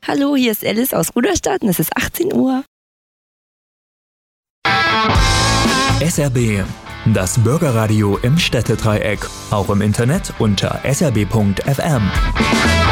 Hallo, hier ist Alice aus Rudolstadt und es ist 18 Uhr. SRB, das Bürgerradio im Städtedreieck. Auch im Internet unter srb.fm.